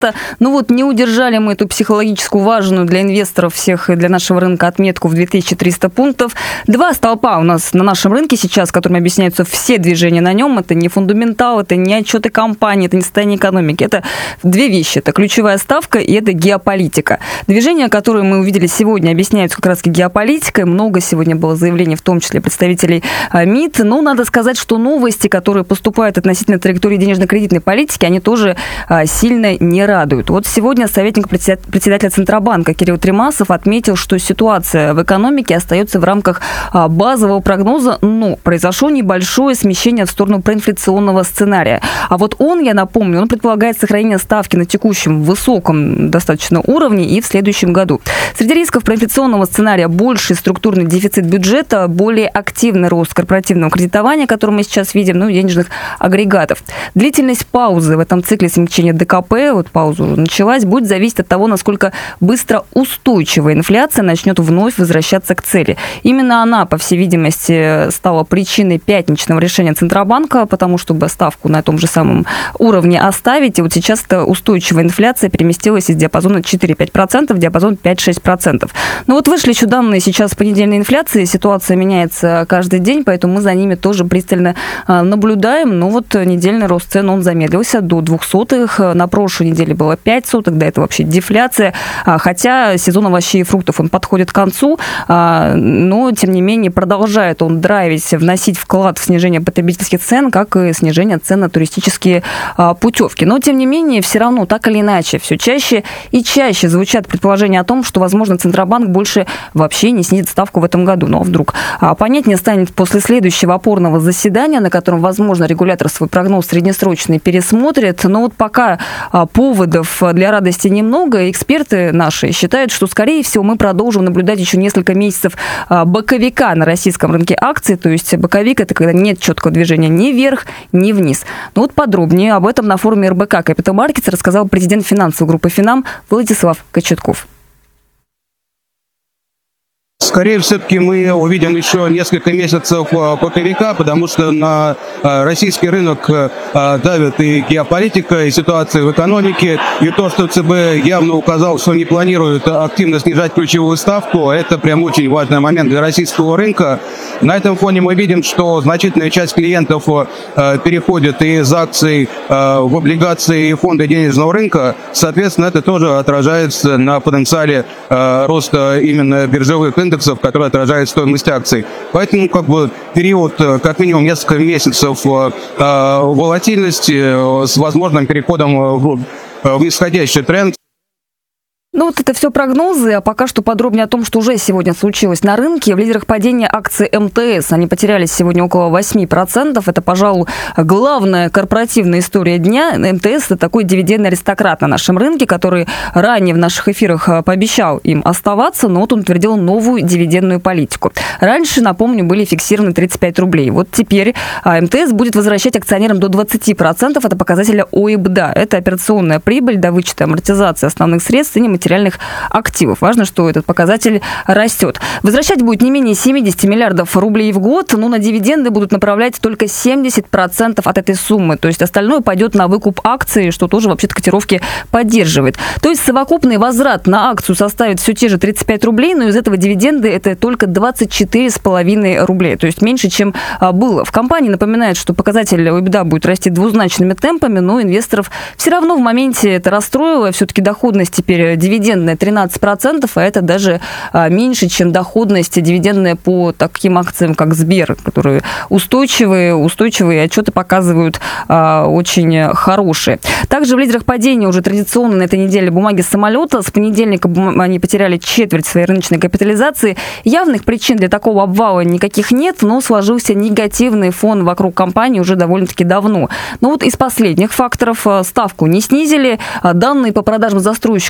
Ну вот не удержали мы эту психологическую важную для инвесторов всех и для нашего рынка отметку в 2300 пунктов. Два столпа у нас на нашем рынке сейчас, которыми объясняются все движения на нем. Это не фундаментал, это не отчеты компании, это не состояние экономики. Это две вещи. Это ключевая ставка и это геополитика. Движения, которые мы увидели сегодня, объясняются как раз геополитикой. Много сегодня было заявлений, в том числе представителей МИД. Но надо сказать, что новости, которые поступают относительно траектории денежно-кредитной политики, они тоже сильно не радуют. Вот сегодня советник председателя Центробанка Кирилл Тремасов отметил, что ситуация в экономике остается в рамках базового прогноза, но произошло небольшое смещение в сторону проинфляционного сценария. А вот он, я напомню, он предполагает сохранение ставки на текущем высоком достаточно уровне и в следующем году. Среди рисков проинфляционного сценария больший структурный дефицит бюджета, более активный рост корпоративного кредитования, который мы сейчас видим, ну и денежных агрегатов. Длительность паузы в этом цикле смягчения ДКП, вот пауза уже началась, будет зависеть от того, насколько быстро устойчивая инфляция начнет вновь возвращаться к цели. Именно она, по всей видимости, стала причиной пятничного решения Центробанка, потому чтобы ставку на том же самом уровне оставить. И вот сейчас эта устойчивая инфляция переместилась из диапазона 4-5% в диапазон 5-6%. Но вот вышли еще данные сейчас понедельной инфляции, ситуация меняется каждый день, поэтому мы за ними тоже пристально наблюдаем. Но вот недельный рост цен, он замедлился до 0,02. На прошлой неделе было 0,05, да, это вообще дефляция. Хотя сезон овощей и фруктов, он подходит к концу, но, тем не менее, продолжает он драйвить, вносить вклад в снижение потребительских цен, как и снижение цен на туристические путевки. Но, тем не менее, все равно, так или иначе, все чаще и чаще звучат предположения о том, что, возможно, Центробанк больше вообще не снизит ставку в этом году. Ну, а вдруг? Понятнее станет после следующего опорного заседания, на котором, возможно, регулятор свой прогноз среднесрочный пересмотрит. Но вот пока поводов для радости немного, эксперты наши считают, что, скорее всего, мы продолжим наблюдать еще несколько месяцев боковика на российском рынке акций. То есть боковик – это когда нет четкого движения ни вверх, ни вниз. Ну вот подробнее об этом на форуме РБК Capital Markets рассказал президент финансовой группы «Финам» Владислав Кочетков. Скорее, все-таки мы увидим еще несколько месяцев боковика, потому что на российский рынок давит и геополитика, и ситуация в экономике, и то, что ЦБ явно указал, что не планирует активно снижать ключевую ставку, это прям очень важный момент для российского рынка. На этом фоне мы видим, что значительная часть клиентов переходит из акций в облигации и фонды денежного рынка. Соответственно, это тоже отражается на потенциале роста именно биржевых индексов, который отражает стоимость акций. Поэтому период как минимум несколько месяцев волатильности с возможным переходом в нисходящий тренд. Ну вот это все прогнозы, а пока что подробнее о том, что уже сегодня случилось на рынке. В лидерах падения акции МТС. Они потерялись сегодня около 8%. Это, пожалуй, главная корпоративная история дня. МТС – это такой дивидендный аристократ на нашем рынке, который ранее в наших эфирах пообещал им оставаться, но вот он утвердил новую дивидендную политику. Раньше, напомню, были фиксированы 35 рублей. Вот теперь МТС будет возвращать акционерам до 20%. Это показателя ОИБДА. Это операционная прибыль до вычета амортизации основных средств и нематериальных активов. Важно, что этот показатель растет. Возвращать будет не менее 70 миллиардов рублей в год, но на дивиденды будут направлять только 70% от этой суммы. То есть остальное пойдет на выкуп акций, что тоже вообще-то котировки поддерживает. То есть совокупный возврат на акцию составит все те же 35 рублей, но из этого дивиденды это только 24,5 рублей. То есть меньше, чем было. В компании напоминают, что показатель ОИБДА будет расти двузначными темпами, но инвесторов все равно в моменте это расстроило. Все-таки доходность теперь дивидендная 13%, а это даже меньше, чем доходность дивидендная по таким акциям, как Сбер, которые устойчивые отчеты показывают очень хорошие. Также в лидерах падения уже традиционно на этой неделе бумаги самолета. С понедельника они потеряли четверть своей рыночной капитализации. Явных причин для такого обвала никаких нет, но сложился негативный фон вокруг компании уже довольно-таки давно. Но вот из последних факторов ставку не снизили. Данные по продажам застройщиков выходят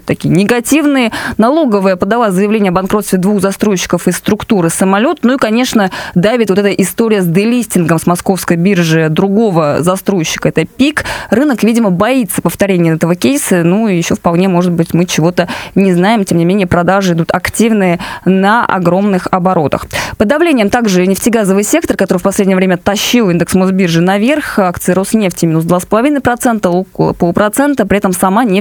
приходят такие негативные. Налоговая подала заявление о банкротстве 2 застройщиков из структуры «Самолет». Ну и, конечно, давит вот эта история с делистингом с московской биржи другого застройщика. Это ПИК. Рынок, видимо, боится повторения этого кейса. Ну и еще вполне, может быть, мы чего-то не знаем. Тем не менее, продажи идут активные на огромных оборотах. Под давлением также нефтегазовый сектор, который в последнее время тащил индекс Мосбиржи наверх. Акции Роснефти минус 2,5%, около 0,5%. При этом сама нефть